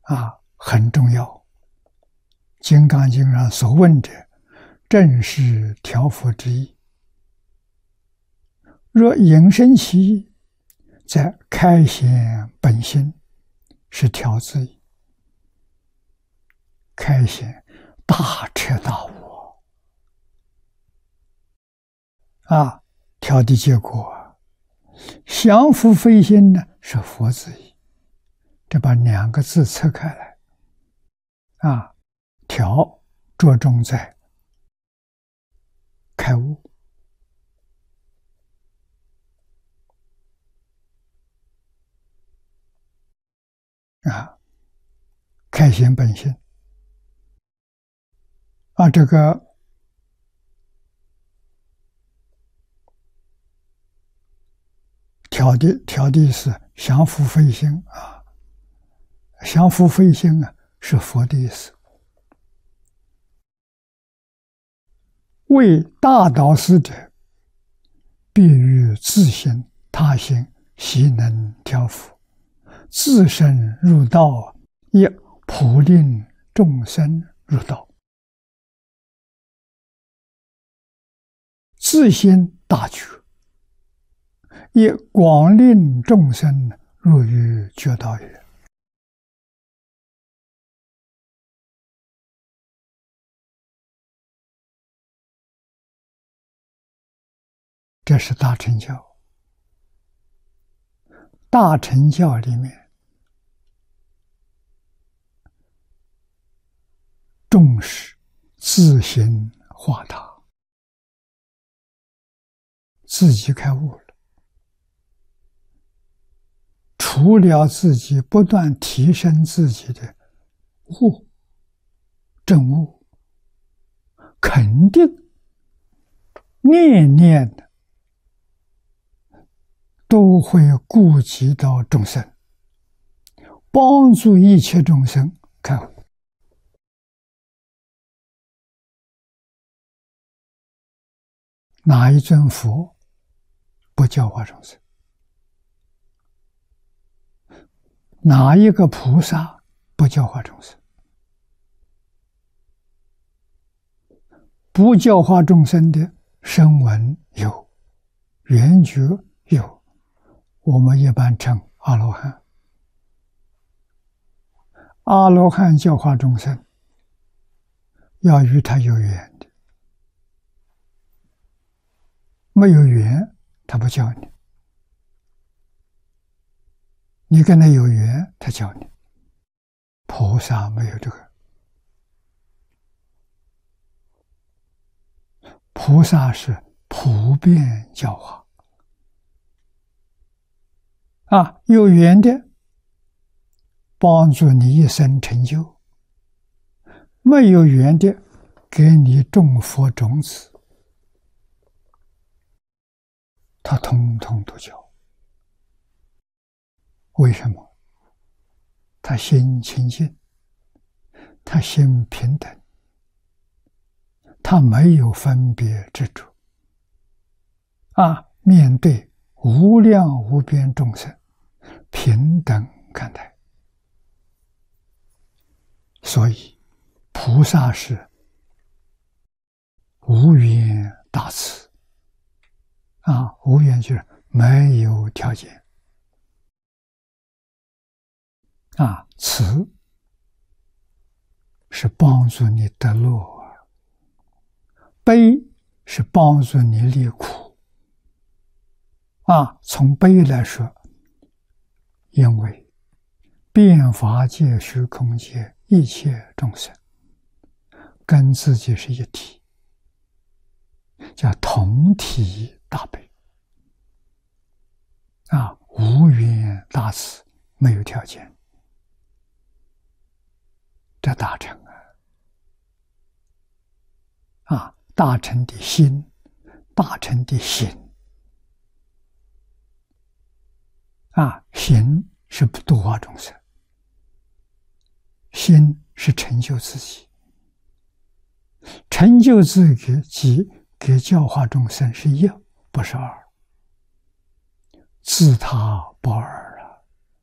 很重要。《金刚经》上所问者，正是调伏之意。若引申其意，则开显本心，是调之意。开显大彻大悟调的结果降伏非心呢，是佛之意。这把两个字拆开来调着重在开悟开显本心这个调的是降伏非心降伏非心是佛的意思。为大导师者，必于自心他心，悉能调伏。自身入道，亦普令众生入道。自心大觉，亦广令众生入于觉道也。这是大乘教。大乘教里面重视自行化他，自己开悟了，除了自己不断提升自己的悟正悟，肯定念念的都会顾及到众生，帮助一切众生开悟。哪一尊佛不教化众生？哪一个菩萨不教化众生？不教化众生的声闻有，缘觉有，我们一般称阿罗汉。阿罗汉教化众生，要与他有缘的，没有缘他不教你，你跟他有缘他教你。菩萨没有这个，菩萨是普遍教化有缘的帮助你一生成就，没有缘的给你种佛种子，他通通都教。为什么？他心清净，他心平等，他没有分别执着面对无量无边众生平等看待。所以菩萨是无缘大慈无缘就是没有条件慈是帮助你得乐，悲是帮助你离苦从悲来说，因为遍法界虚空界一切众生跟自己是一体，叫同体大悲无缘大慈，没有条件。这大乘大乘的心，大乘的行行是不度化众生，心是成就自己，成就自己给教化众生是一，不是二，自他不二。